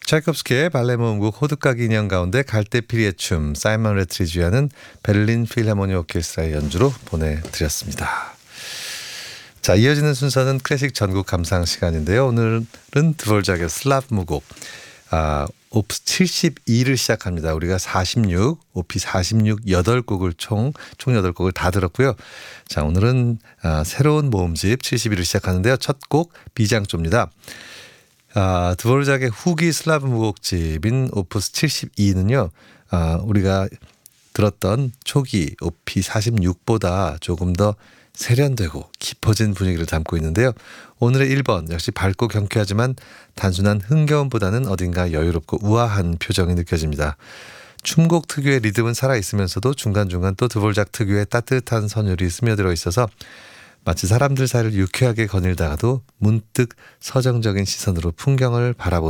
차이콥스키의 발레 모음곡 호두까기 인형 가운데 갈대피리의 춤, 사이먼 레트리지아는 베를린 필하모니 오케스트라의 연주로 보내드렸습니다. 자, 이어지는 순서는 클래식 전국 감상 시간인데요. 오늘은 드볼작의 슬라브 무곡 오프스 72를 시작합니다. 우리가 46, 오피 46 8곡을 총 8곡을 다 들었고요. 자, 오늘은 새로운 모음집 72를 시작하는데요. 첫 곡 비장조입니다. 드볼작의 후기 슬라브 무곡집인 오프스 72는요. 우리가 들었던 초기 오피 46보다 조금 더 세련되고 깊어진 분위기를 담고 있는데요. 오늘의 1번 역시 밝고 경쾌하지만 단순한 흥겨움보다는 어딘가 여유롭고 우아한 표정이 느껴집니다. 춤곡 특유의 리듬은 살아있으면서도 중간중간 또 드볼작 특유의 따뜻한 선율이 스며들어 있어서 마치 사람들 사이를 유쾌하게 거닐다가도 문득 서정적인 시선으로 풍경을 바라보는